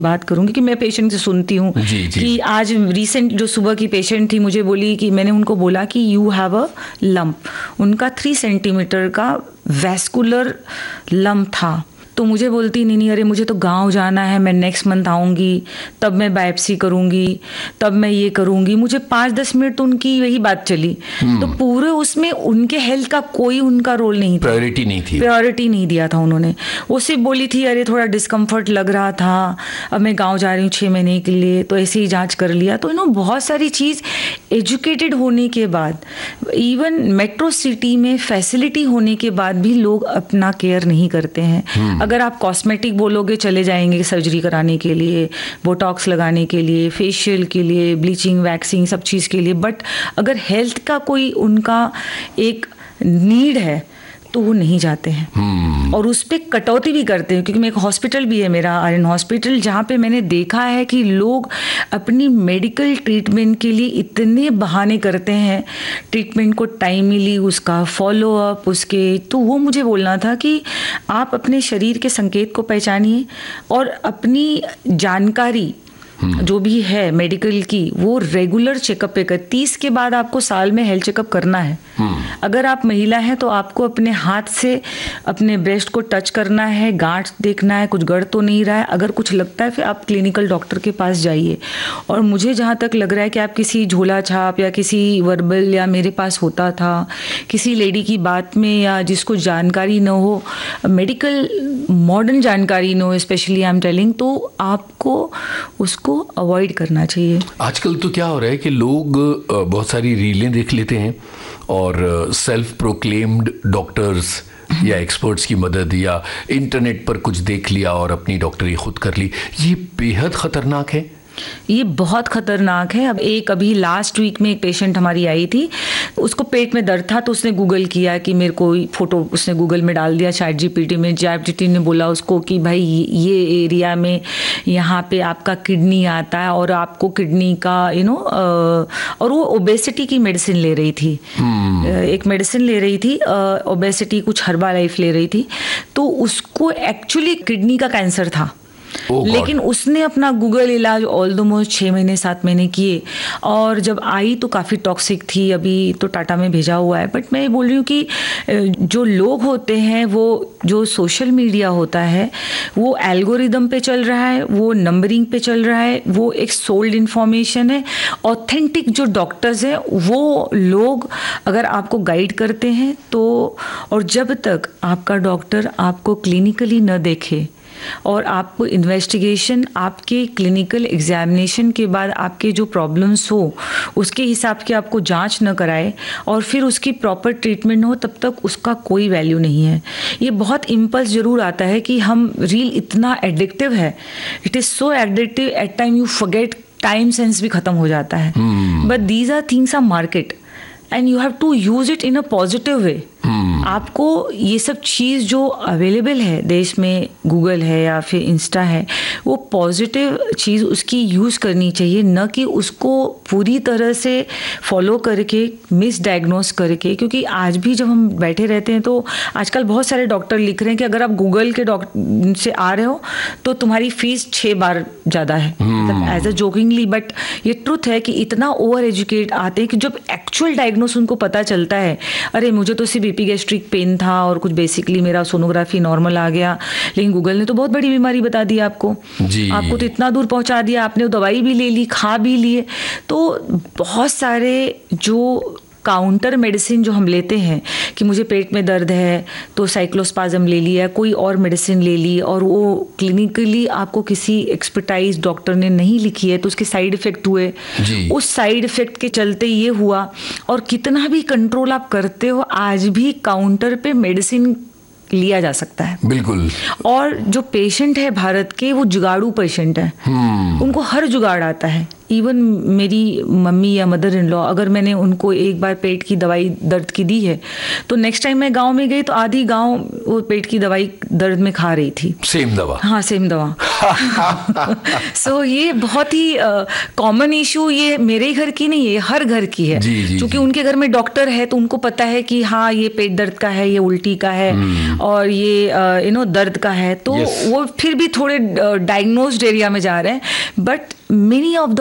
बात करूंगी कि मैं पेशेंट से सुनती हूँ कि आज रिसेंट जो सुबह की पेशेंट थी मुझे बोली कि मैंने उनको बोला कि यू हैव अ लंप, उनका 3 सेंटीमीटर का वैस्कुलर लंप था। तो मुझे बोलती नहीं अरे मुझे तो गांव जाना है, मैं नेक्स्ट मंथ आऊँगी, तब मैं बायोप्सी करूँगी, तब मैं ये करूँगी। मुझे 5-10 मिनट तो उनकी वही बात चली। तो पूरे उसमें उनके हेल्थ का कोई उनका रोल नहीं था, प्रायोरिटी नहीं दिया था उन्होंने। वो सिर्फ बोली थी अरे थोड़ा डिस्कम्फर्ट लग रहा था, अब मैं गाँव जा रही हूँ 6 महीने के लिए, तो ऐसे ही जाँच कर लिया। तो बहुत सारी चीज़ एजुकेटेड होने के बाद, इवन मेट्रो सिटी में फैसिलिटी होने के बाद भी लोग अपना केयर नहीं करते हैं। अगर आप कॉस्मेटिक बोलोगे चले जाएंगे सर्जरी कराने के लिए, बोटॉक्स लगाने के लिए, फेशियल के लिए, ब्लीचिंग, वैक्सिंग, सब चीज़ के लिए, बट अगर हेल्थ का कोई उनका एक नीड है तो वो नहीं जाते हैं और उस पर कटौती भी करते हैं। क्योंकि मैं एक हॉस्पिटल भी है मेरा, आर्यन हॉस्पिटल, जहाँ पे मैंने देखा है कि लोग अपनी मेडिकल ट्रीटमेंट के लिए इतने बहाने करते हैं, ट्रीटमेंट को टाइमली, उसका फॉलोअप, उसके, तो वो मुझे बोलना था कि आप अपने शरीर के संकेत को पहचानिए और अपनी जानकारी जो भी है मेडिकल की वो रेगुलर चेकअप पे कर। 30 के बाद आपको साल में हेल्थ चेकअप करना है। अगर आप महिला हैं तो आपको अपने हाथ से अपने ब्रेस्ट को टच करना है, गांठ देखना है, कुछ गड़ तो नहीं रहा है। अगर कुछ लगता है फिर आप क्लिनिकल डॉक्टर के पास जाइए। और मुझे जहाँ तक लग रहा है कि आप किसी झोला छाप या किसी वर्बल, या मेरे पास होता था किसी लेडी की बात में, या जिसको जानकारी न हो, मेडिकल मॉडर्न जानकारी न हो, स्पेशली आई एम टेलिंग, तो आपको उसको अवॉइड करना चाहिए। आजकल तो क्या हो रहा है कि लोग बहुत सारी रीलें देख लेते हैं और सेल्फ प्रोक्लेम्ड डॉक्टर्स या एक्सपर्ट्स की मदद, या इंटरनेट पर कुछ देख लिया और अपनी डॉक्टरी खुद कर ली। ये बेहद खतरनाक है। ये बहुत खतरनाक है। अब अभी लास्ट वीक में एक पेशेंट हमारी आई थी, उसको पेट में दर्द था, तो उसने गूगल किया कि मेरे को फोटो उसने गूगल में डाल दिया, ChatGPT में। ChatGPT ने बोला उसको कि भाई ये एरिया में यहाँ पे आपका किडनी आता है और आपको किडनी का और वो ओबेसिटी की मेडिसिन ले रही थी, एक मेडिसिन ले रही थी ओबेसिटी, कुछ हर्बालाइफ ले रही थी। तो उसको एक्चुअली किडनी का कैंसर था, लेकिन उसने अपना गूगल इलाज ऑलमोस्ट 6 महीने 7 महीने किए, और जब आई तो काफ़ी टॉक्सिक थी। अभी तो टाटा में भेजा हुआ है। बट मैं बोल रही हूँ कि जो लोग होते हैं, वो जो सोशल मीडिया होता है वो एल्गोरिदम पे चल रहा है, वो नंबरिंग पे चल रहा है, वो एक सोल्ड इन्फॉर्मेशन है। ऑथेंटिक जो डॉक्टर्स हैं वो लोग अगर आपको गाइड करते हैं तो, और जब तक आपका डॉक्टर आपको क्लिनिकली न देखे और आपको इन्वेस्टिगेशन, आपके क्लिनिकल एग्जामिनेशन के बाद आपके जो प्रॉब्लम्स हो उसके हिसाब के आपको जांच न कराए और फिर उसकी प्रॉपर ट्रीटमेंट हो, तब तक उसका कोई वैल्यू नहीं है। ये बहुत इम्पल्स जरूर आता है कि हम रील इतना एडिक्टिव है, it is so addictive, at time you forget, time sense भी खत्म हो जाता है। But these are things are market and you have to use it in a positive way. आपको ये सब चीज़ जो अवेलेबल है देश में, गूगल है या फिर इंस्टा है, वो पॉजिटिव चीज़ उसकी यूज़ करनी चाहिए, न कि उसको पूरी तरह से फॉलो करके मिस डायग्नोस करके। क्योंकि आज भी जब हम बैठे रहते हैं तो आजकल बहुत सारे डॉक्टर लिख रहे हैं कि अगर आप गूगल के डॉक्टर से आ रहे हो तो तुम्हारी फीस 6 बार ज़्यादा है, एज अ जोकिंगली। बट ये ट्रुथ है कि इतना ओवर एजुकेट आते हैं कि जब एक्चुअल डायग्नोस उनको पता चलता है, अरे मुझे तो सिर्फ एपिगैस्ट्रिक पेन था और कुछ बेसिकली मेरा सोनोग्राफी नॉर्मल आ गया, लेकिन गूगल ने तो बहुत बड़ी बीमारी बता दी आपको आपको तो इतना दूर पहुंचा दिया, आपने दवाई भी ले ली, खा भी लिए। तो बहुत सारे जो काउंटर मेडिसिन जो हम लेते हैं कि मुझे पेट में दर्द है तो साइक्लोस्पाज्म ले लिया, कोई और मेडिसिन ले ली, और वो क्लिनिकली आपको किसी एक्सपर्टाइज डॉक्टर ने नहीं लिखी है तो उसके साइड इफेक्ट हुए, उस साइड इफेक्ट के चलते ये हुआ। और कितना भी कंट्रोल आप करते हो, आज भी काउंटर पे मेडिसिन लिया जा सकता है। बिल्कुल। और जो पेशेंट है भारत के, वो जुगाड़ू पेशेंट है, उनको हर जुगाड़ आता है। इवन मेरी मम्मी या मदर इन लॉ, अगर मैंने उनको एक बार पेट की दवाई दर्द की दी है तो नेक्स्ट टाइम मैं गांव में गई तो आधी गांव वो पेट की दवाई दर्द में खा रही थी, सेम दवा। हाँ, सेम दवा। सो ये बहुत ही कॉमन इशू, ये मेरे ही घर की नहीं है, ये हर घर की है। क्योंकि उनके घर में डॉक्टर है तो उनको पता है कि हाँ ये पेट दर्द का है, ये उल्टी का है, और ये दर्द का है, तो वो फिर भी थोड़े डायग्नोस्ड एरिया में जा रहे हैं, बट मेनी ऑफ द